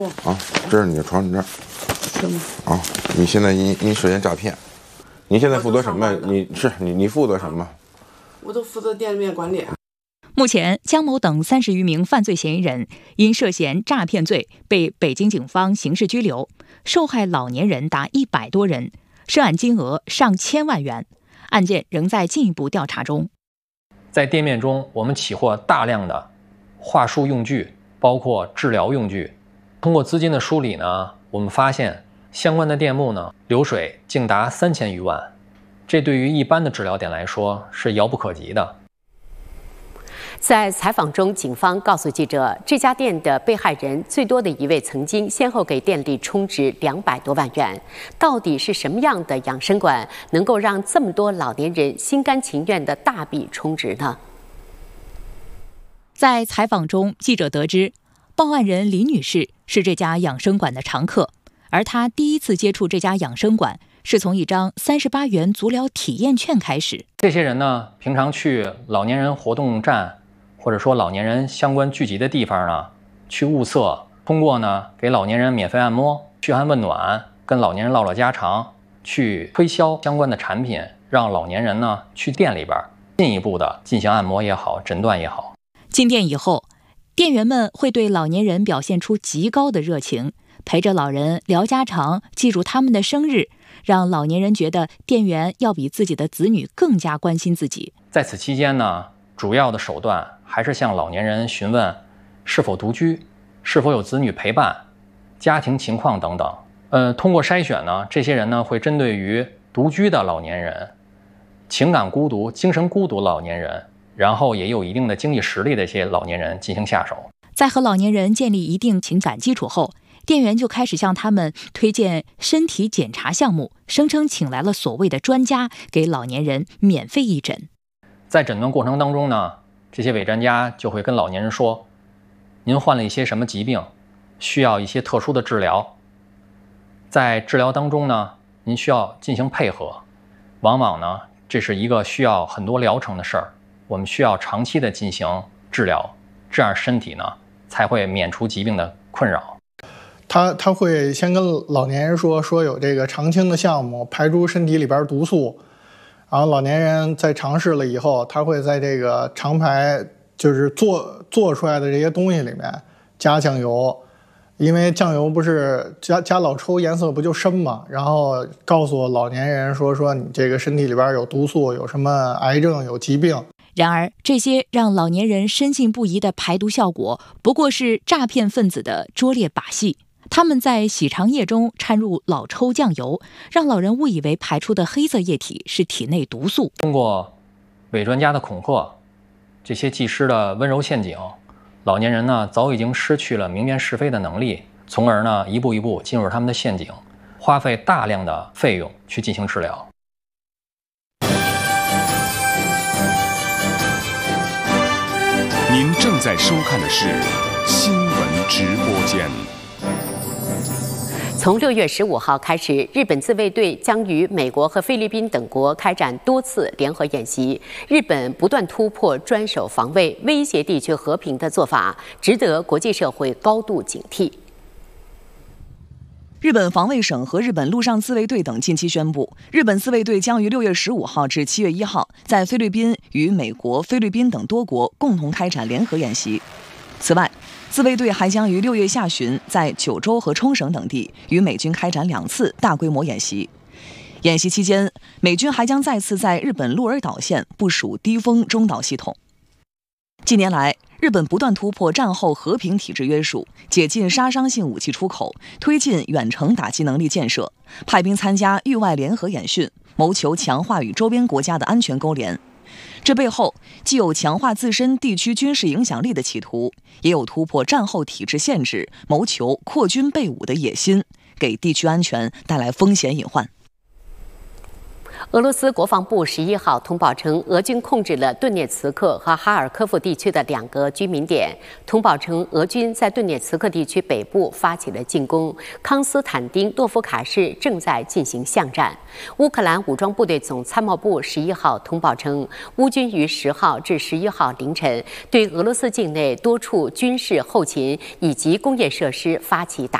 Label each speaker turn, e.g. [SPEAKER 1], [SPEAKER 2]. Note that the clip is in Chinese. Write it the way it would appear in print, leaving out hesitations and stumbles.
[SPEAKER 1] 啊，这是你的床，你这儿。
[SPEAKER 2] 是吗？
[SPEAKER 1] 啊，你现在你涉嫌诈骗，你现在负责什么？你负责什么？
[SPEAKER 2] 我都负责店里面管理。
[SPEAKER 3] 目前，姜某等30余名犯罪嫌疑人因涉嫌诈骗罪被北京警方刑事拘留，受害老年人达100多人，涉案金额上千万元，案件仍在进一步调查中。
[SPEAKER 4] 在店面中，我们起获大量的话术用具，包括治疗用具。通过资金的梳理呢，我们发现相关的店铺呢流水竟达3000余万，这对于一般的治疗店来说是遥不可及的。
[SPEAKER 5] 在采访中，警方告诉记者，这家店的被害人最多的一位曾经先后给店里充值200多万元。到底是什么样的养生馆能够让这么多老年人心甘情愿的大笔充值呢？
[SPEAKER 3] 在采访中，记者得知，报案人李女士是这家养生馆的常客，而她第一次接触这家养生馆是从一张38元足疗体验券开始。
[SPEAKER 4] 这些人呢，平常去老年人活动站，或者说老年人相关聚集的地方呢，去物色，通过呢给老年人免费按摩、嘘寒问暖，跟老年人唠唠家常，去推销相关的产品，让老年人呢去店里边进一步的进行按摩也好，诊断也好。
[SPEAKER 3] 进店以后，店员们会对老年人表现出极高的热情，陪着老人聊家常，记住他们的生日，让老年人觉得店员要比自己的子女更加关心自己。
[SPEAKER 4] 在此期间呢，主要的手段还是向老年人询问是否独居，是否有子女陪伴，家庭情况等等。通过筛选呢，这些人呢会针对于独居的老年人、情感孤独、精神孤独老年人，然后也有一定的经济实力的一些老年人进行下手。
[SPEAKER 3] 在和老年人建立一定情感基础后，店员就开始向他们推荐身体检查项目，声称请来了所谓的专家，给老年人免费义诊。
[SPEAKER 4] 在诊断过程当中呢，这些伪专家就会跟老年人说，您患了一些什么疾病，需要一些特殊的治疗。在治疗当中呢，您需要进行配合，往往呢，这是一个需要很多疗程的事儿，我们需要长期的进行治疗，这样身体呢才会免除疾病的困扰。
[SPEAKER 6] 他会先跟老年人说有这个常青的项目，排出身体里边毒素，然后老年人在尝试了以后，他会在这个长排就是做出来的这些东西里面加酱油，因为酱油不是加老抽颜色不就深嘛，然后告诉老年人说你这个身体里边有毒素，有什么癌症，有疾病。
[SPEAKER 3] 然而，这些让老年人深信不疑的排毒效果，不过是诈骗分子的拙劣把戏。他们在洗肠液中掺入老抽酱油，让老人误以为排出的黑色液体是体内毒素。
[SPEAKER 4] 通过伪专家的恐吓，这些技师的温柔陷阱，老年人呢早已经失去了明辨是非的能力，从而呢一步一步进入他们的陷阱，花费大量的费用去进行治疗。
[SPEAKER 7] 您正在收看的是新闻直播间。
[SPEAKER 5] 从6月15号开始，日本自卫队将与美国和菲律宾等国开展多次联合演习。日本不断突破专守防卫、威胁地区和平的做法，值得国际社会高度警惕。
[SPEAKER 8] 日本防卫省和日本陆上自卫队等近期宣布，日本自卫队将于6月15号至7月1号在菲律宾与美国、菲律宾等多国共同开展联合演习。此外，自卫队还将于6月下旬在九州和冲绳等地与美军开展2次大规模演习。演习期间，美军还将再次在日本鹿儿岛县部署低风中导系统。近年来，日本不断突破战后和平体制约束，解禁杀伤性武器出口，推进远程打击能力建设，派兵参加域外联合演训，谋求强化与周边国家的安全勾连。这背后既有强化自身地区军事影响力的企图，也有突破战后体制限制，谋求扩军备武的野心，给地区安全带来风险隐患。
[SPEAKER 5] 俄罗斯国防部11号通报称，俄军控制了顿涅茨克和哈尔科夫地区的2个居民点。通报称，俄军在顿涅茨克地区北部发起了进攻，康斯坦丁诺夫卡市正在进行巷战。乌克兰武装部队总参谋部11号通报称，乌军于10号至11号凌晨对俄罗斯境内多处军事、后勤以及工业设施发起打